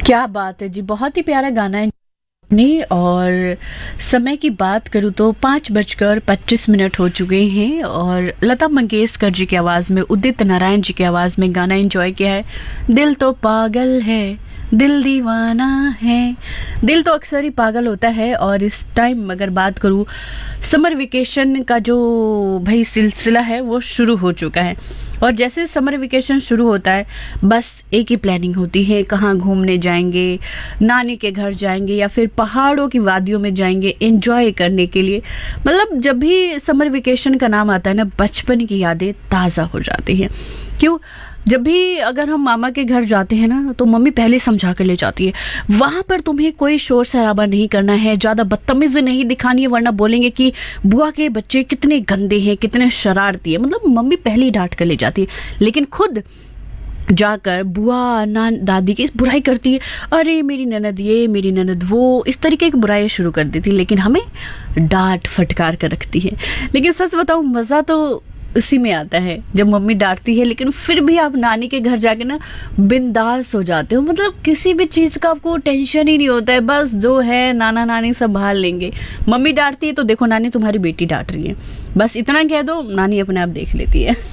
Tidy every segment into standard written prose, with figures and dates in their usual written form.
क्या बात है जी, बहुत ही प्यारा गाना है अपनी। और समय की बात करूँ तो 5:25 हो चुके हैं और लता मंगेशकर जी की आवाज़ में, उदित नारायण जी की आवाज़ में गाना एंजॉय किया है। दिल तो पागल है, दिल दीवाना है। दिल तो अक्सर ही पागल होता है। और इस टाइम अगर बात करूँ, समर वेकेशन का जो भाई सिलसिला है वो शुरू हो चुका है। और जैसे समर वेकेशन शुरू होता है, बस एक ही प्लानिंग होती है, कहाँ घूमने जाएंगे, नानी के घर जाएंगे या फिर पहाड़ों की वादियों में जाएंगे एंजॉय करने के लिए। मतलब जब भी समर वेकेशन का नाम आता है ना, बचपन की यादें ताज़ा हो जाती हैं। क्यों? जब भी अगर हम मामा के घर जाते हैं ना, तो मम्मी पहले समझा कर ले जाती है, वहां पर तुम्हें कोई शोर शराबा नहीं करना है, ज्यादा बदतमीजी नहीं दिखानी है, वरना बोलेंगे कि बुआ के बच्चे कितने गंदे हैं, कितने शरारती है। मतलब मम्मी पहले ही डांट कर ले जाती है, लेकिन खुद जाकर बुआ दादी की बुराई करती है। अरे मेरी ननद ये, मेरी ननद वो, इस तरीके की बुराई शुरू कर देती है, लेकिन हमें डांट फटकार कर रखती है। लेकिन सच बताऊं, मज़ा तो उसी में आता है जब मम्मी डांटती है, लेकिन फिर भी आप नानी के घर जाके ना बिंदास हो जाते हो। मतलब किसी भी चीज़ का आपको टेंशन ही नहीं होता है, बस जो है नाना नानी संभाल लेंगे। मम्मी डांटती है तो देखो नानी तुम्हारी बेटी डांट रही है, बस इतना कह दो, नानी अपने आप देख लेती है।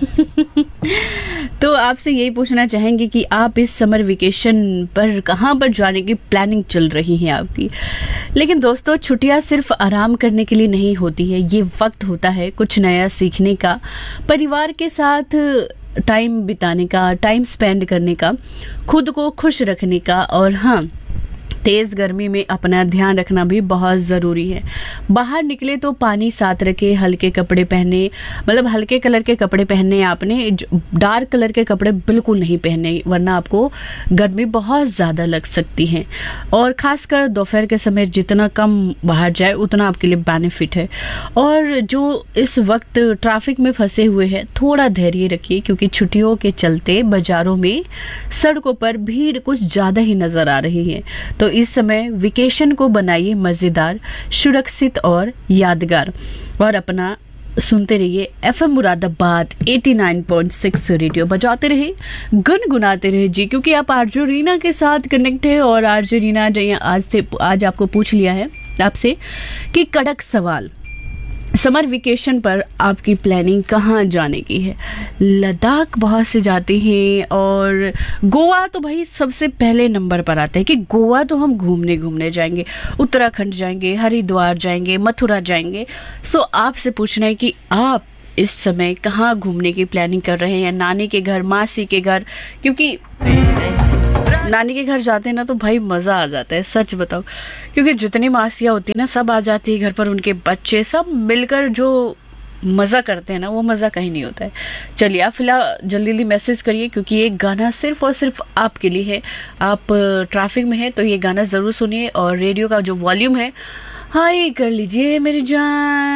तो आपसे यही पूछना चाहेंगे कि आप इस समर वेकेशन पर कहाँ पर जाने की प्लानिंग चल रही है आपकी। लेकिन दोस्तों, छुट्टियाँ सिर्फ आराम करने के लिए नहीं होती है, ये वक्त होता है कुछ नया सीखने का, परिवार के साथ टाइम बिताने का, टाइम स्पेंड करने का, खुद को खुश रखने का। और हाँ, तेज़ गर्मी में अपना ध्यान रखना भी बहुत ज़रूरी है। बाहर निकले तो पानी साथ रखे, हल्के कपड़े पहने, मतलब हल्के कलर के कपड़े पहने आपने, डार्क कलर के कपड़े बिल्कुल नहीं पहने, वरना आपको गर्मी बहुत ज़्यादा लग सकती है। और ख़ासकर दोपहर के समय जितना कम बाहर जाए उतना आपके लिए बेनिफिट है। और जो इस वक्त ट्रैफिक में फंसे हुए हैं, थोड़ा धैर्य रखिए, क्योंकि छुट्टियों के चलते बाज़ारों में, सड़कों पर भीड़ कुछ ज़्यादा ही नज़र आ रही है। तो इस समय वेकेशन को बनाइए मज़ेदार, सुरक्षित और यादगार। और अपना सुनते रहिए एफएम मुरादाबाद 89.6 रेडियो, बजाते रहे, गुनगुनाते रहे जी, क्योंकि आप आरजे रीना के साथ कनेक्ट है। और आरजे रीना आज आपको पूछ लिया है आपसे कि कड़क सवाल, समर वेकेशन पर आपकी प्लानिंग कहाँ जाने की है। लद्दाख बहुत से जाते हैं, और गोवा तो भाई सबसे पहले नंबर पर आता है कि गोवा तो हम घूमने जाएंगे, उत्तराखंड जाएंगे, हरिद्वार जाएंगे, मथुरा जाएंगे। सो आपसे पूछना है कि आप इस समय कहाँ घूमने की प्लानिंग कर रहे हैं, नानी के घर, मासी के घर। क्योंकि नानी के घर जाते हैं ना तो भाई मज़ा आ जाता है, सच बताओ, क्योंकि जितनी मासियाँ होती है ना, सब आ जाती है घर पर, उनके बच्चे सब मिलकर जो मज़ा करते हैं ना, वो मज़ा कहीं नहीं होता है। चलिए, आप फिलहाल जल्दी जल्दी मैसेज करिए, क्योंकि ये गाना सिर्फ और सिर्फ आपके लिए है। आप ट्रैफिक में हैं तो ये गाना ज़रूर सुनिए, और रेडियो का जो वॉल्यूम है हाई कर लीजिए मेरी जान।